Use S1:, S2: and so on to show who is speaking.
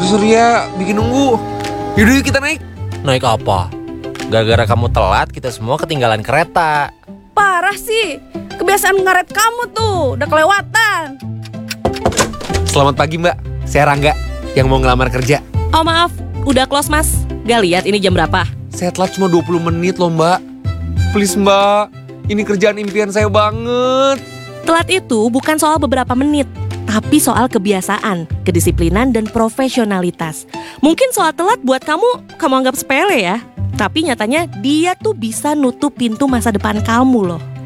S1: Surya bikin nunggu. Yaudah yuk kita naik.
S2: Naik apa? Gara-gara kamu telat, kita semua ketinggalan kereta.
S3: Parah sih, kebiasaan ngaret kamu tuh, udah kelewatan.
S1: Selamat pagi mbak, saya Rangga yang mau ngelamar kerja.
S4: Oh maaf, udah close mas. Gak lihat ini jam berapa?
S1: Saya telat cuma 20 menit loh mbak. Please mbak, ini kerjaan impian saya banget.
S4: Telat itu bukan soal beberapa menit, tapi soal kebiasaan, kedisiplinan, dan profesionalitas. Mungkin soal telat buat kamu anggap sepele ya. Tapi nyatanya dia tuh bisa nutup pintu masa depan kamu loh.